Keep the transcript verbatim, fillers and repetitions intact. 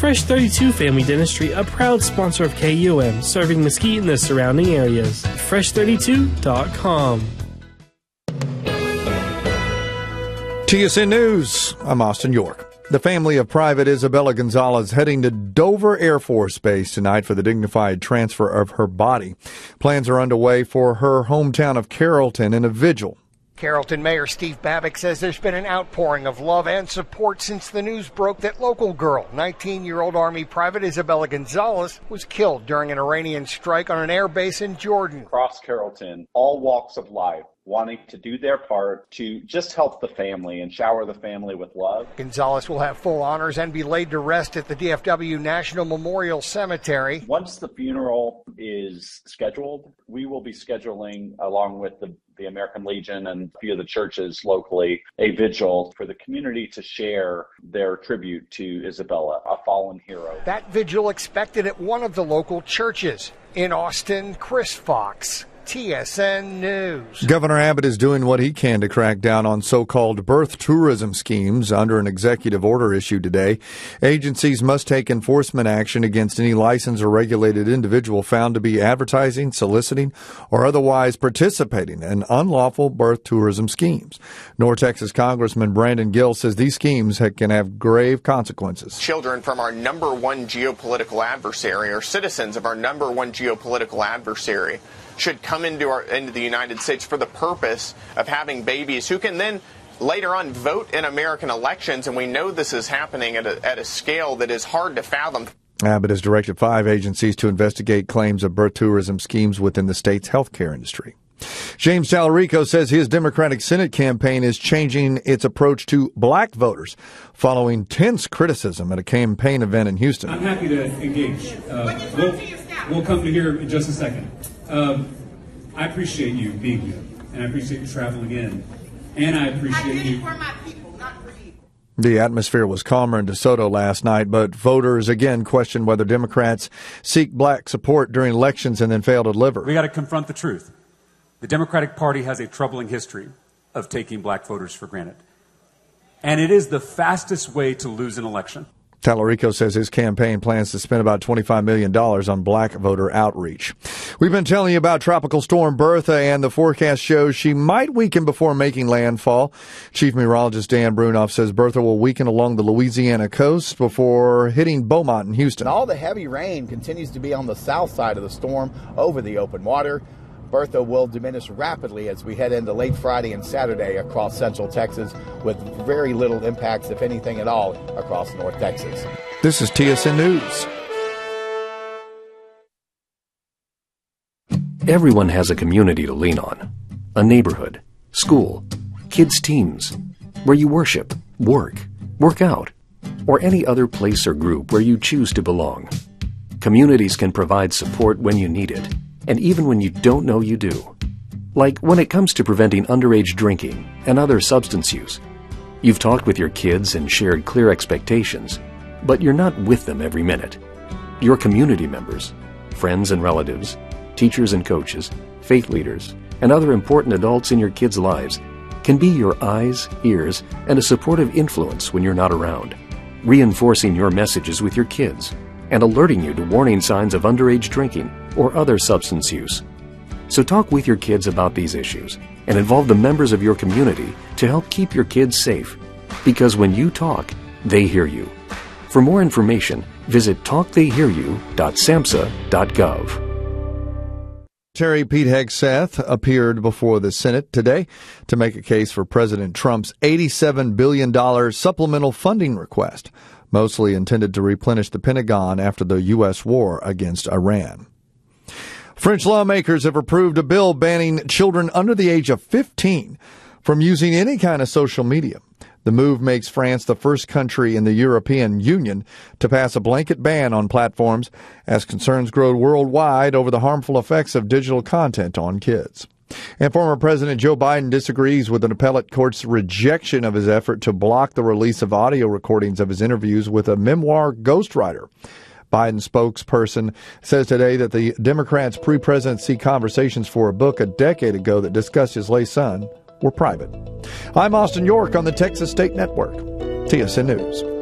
Fresh thirty-two Family Dentistry, a proud sponsor of K U M, serving Mesquite and the surrounding areas. fresh thirty-two dot com. T S N News, I'm Austin York. The family of Private Isabella Gonzalez heading to Dover Air Force Base tonight for the dignified transfer of her body. Plans are underway for her hometown of Carrollton in a vigil. Carrollton Mayor Steve Babick says there's been an outpouring of love and support since the news broke that local girl, nineteen-year-old Army Private Isabella Gonzalez, was killed during an Iranian strike on an air base in Jordan. Across Carrollton, all walks of life, wanting to do their part to just help the family and shower the family with love. Gonzalez will have full honors and be laid to rest at the D F W National Memorial Cemetery. Once the funeral is scheduled, we will be scheduling, along with the, the American Legion and a few of the churches locally, a vigil for the community to share their tribute to Isabella, a fallen hero. That vigil expected at one of the local churches. In Austin, Chris Fox, T S N News. Governor Abbott is doing what he can to crack down on so-called birth tourism schemes under an executive order issued today. Agencies must take enforcement action against any licensed or regulated individual found to be advertising, soliciting, or otherwise participating in unlawful birth tourism schemes. North Texas Congressman Brandon Gill says these schemes can have grave consequences. Children from our number one geopolitical adversary, or citizens of our number one geopolitical adversary, should come into our into the United States for the purpose of having babies who can then later on vote in American elections, and we know this is happening at a, at a scale that is hard to fathom. Abbott has directed five agencies to investigate claims of birth tourism schemes within the state's healthcare industry. James Tallarico says his Democratic Senate campaign is changing its approach to black voters following tense criticism at a campaign event in Houston. I'm happy to engage. Uh, we'll, we'll come to here in just a second. Um, I appreciate you being here, and I appreciate you traveling in, and I appreciate I did you. it for my people, not for you. The atmosphere was calmer in DeSoto last night, but voters again questioned whether Democrats seek black support during elections and then fail to deliver. We got to confront the truth. The Democratic Party has a troubling history of taking black voters for granted, and it is the fastest way to lose an election. Tallarico says his campaign plans to spend about twenty-five million dollars on black voter outreach. We've been telling you about Tropical Storm Bertha, and the forecast shows she might weaken before making landfall. Chief Meteorologist Dan Brunoff says Bertha will weaken along the Louisiana coast before hitting Beaumont and Houston. And all the heavy rain continues to be on the south side of the storm over the open water. Bertha will diminish rapidly as we head into late Friday and Saturday across central Texas, with very little impacts, if anything at all, across North Texas. This is T S N News. Everyone has a community to lean on. A neighborhood, school, kids' teams, where you worship, work, work out, or any other place or group where you choose to belong. Communities can provide support when you need it, and even when you don't know you do. Like when it comes to preventing underage drinking and other substance use. You've talked with your kids and shared clear expectations, but you're not with them every minute. Your community members, friends and relatives, teachers and coaches, faith leaders, and other important adults in your kids' lives can be your eyes, ears, and a supportive influence when you're not around, reinforcing your messages with your kids and alerting you to warning signs of underage drinking or other substance use. So talk with your kids about these issues and involve the members of your community to help keep your kids safe. Because when you talk, they hear you. For more information, visit talk they hear you dot samhsa dot gov. Terry Pete Hegseth appeared before the Senate today to make a case for President Trump's eighty-seven billion dollars supplemental funding request, mostly intended to replenish the Pentagon after the U S war against Iran. French lawmakers have approved a bill banning children under the age of fifteen from using any kind of social media. The move makes France the first country in the European Union to pass a blanket ban on platforms as concerns grow worldwide over the harmful effects of digital content on kids. And former President Joe Biden disagrees with an appellate court's rejection of his effort to block the release of audio recordings of his interviews with a memoir ghostwriter. Biden spokesperson says today that the Democrats' pre-presidency conversations for a book a decade ago that discussed his late son were private. I'm Austin York on the Texas State Network, T S N News.